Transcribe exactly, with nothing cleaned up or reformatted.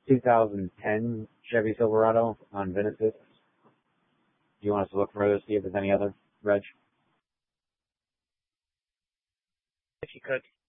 two thousand ten Chevy Silverado on VIN Assist. Do you want us to look for those, see if there's any other, Reg? If you could.